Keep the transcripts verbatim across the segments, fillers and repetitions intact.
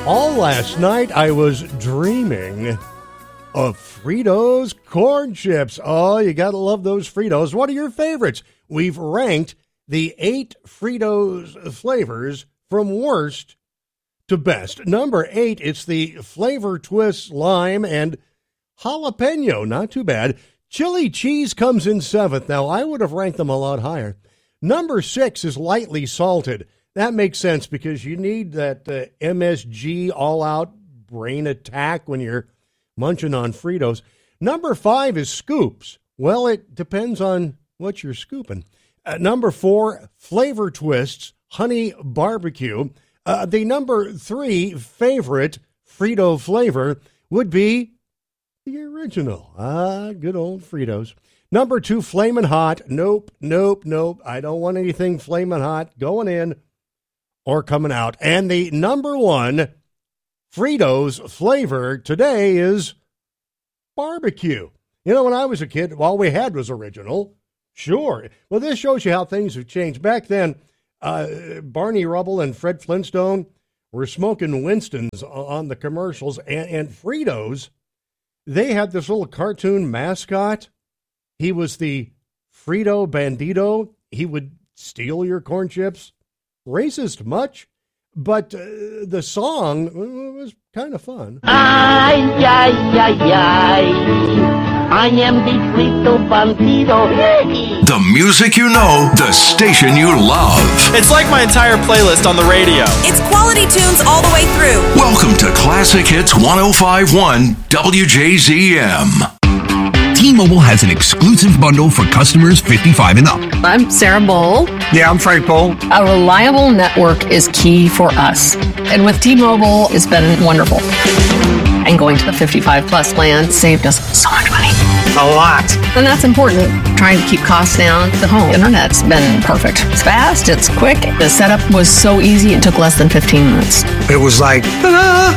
All last night, I was dreaming of Fritos corn chips. Oh, you gotta love those Fritos. What are your favorites? We've ranked the eight Fritos flavors from worst to best. Number eight, it's the Flavor Twist Lime and Jalapeno. Not too bad. Chili Cheese comes in seventh. Now, I would have ranked them a lot higher. Number six is Lightly Salted. That makes sense because you need that uh, M S G all-out brain attack when you're munching on Fritos. Number five is Scoops. Well, it depends on what you're scooping. Uh, number four, Flavor Twists, Honey Barbecue. Uh, the number three favorite Frito flavor would be the original. Ah, good old Fritos. Number two, Flamin' Hot. Nope, nope, nope. I don't want anything Flamin' Hot going in or coming out. And the number one Fritos flavor today is barbecue. You know, when I was a kid, all we had was original. Sure. Well, this shows you how things have changed. Back then, uh, Barney Rubble and Fred Flintstone were smoking Winstons on the commercials. And, and Fritos, they had this little cartoon mascot. He was the Frito Bandito. He would steal your corn chips. Racist much, but uh, the song was kind of fun. Ay, ay, ay, ay. I am the Frito Bandito. The music you know, the station you love. It's like my entire playlist on the radio. It's quality tunes all the way through. Welcome to Classic Hits one oh five point one W J Z M. T-Mobile has an exclusive bundle for customers fifty-five and up. I'm Sarah Bowl. Yeah, I'm Frank Bowl. A reliable network is key for us. And with T-Mobile, it's been wonderful. And going to the fifty-five plus plan saved us so much money. A lot. And that's important. Trying to keep costs down. The home internet's been perfect. It's fast, it's quick. The setup was so easy, it took less than fifteen minutes. It was like, ta-da!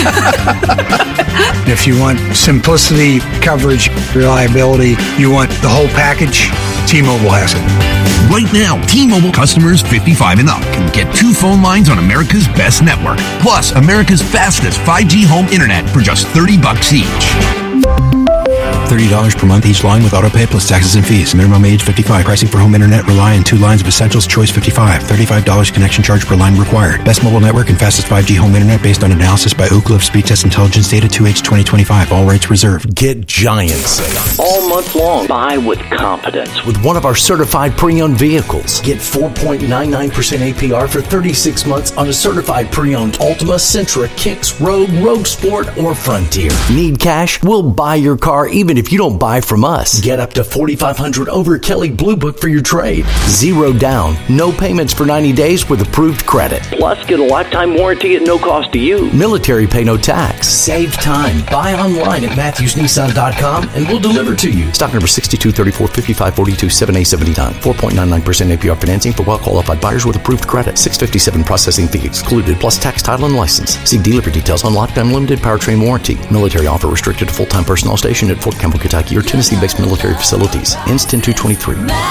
If you want simplicity, coverage, reliability, you want the whole package, T-Mobile has it. Right now, T-Mobile customers fifty-five and up can get two phone lines on America's best network, plus America's fastest five G home internet for just thirty bucks each. thirty dollars per month each line with autopay plus taxes and fees. Minimum age fifty-five. Pricing for home internet rely on two lines of Essentials Choice fifty-five. thirty-five dollars connection charge per line required. Best mobile network and fastest five G home internet based on analysis by Ookla of Speed Test Intelligence Data two H twenty twenty-five. All rates reserved. Get Giant sales all month long. Buy with confidence with one of our certified pre-owned vehicles. Get four point nine nine percent A P R for thirty-six months on a certified pre-owned Altima, Sentra, Kicks, Rogue, Rogue Sport, or Frontier. Need cash? We'll buy your car even if you don't buy from us. Get up to forty-five hundred dollars over Kelly Blue Book for your trade. Zero down, no payments for ninety days with approved credit. Plus, get a lifetime warranty at no cost to you. Military pay no tax. Save time. Buy online at Matthews Nissan dot com and we'll deliver to you. Stock number sixty-two thirty-four fifty-five forty-two seven A seventy-nine. four point nine nine percent A P R financing for well-qualified buyers with approved credit. six fifty-seven processing fee excluded, plus tax, title, and license. See dealer details on lifetime limited powertrain warranty. Military offer restricted to full-time personnel stationed at Fort Campbell, Kentucky, or Tennessee-based military facilities. Ends ten two twenty-three.